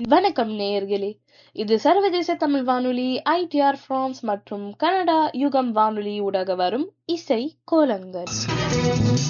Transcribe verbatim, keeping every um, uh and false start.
வணக்கம் நேயர்களே, இது சர்வதேச தமிழ் வானொலி ஐ டி ஆர் பிரான்ஸ் மற்றும் கனடா யுகம் வானொலி ஊடாக வரும் இசை கோலங்கள்.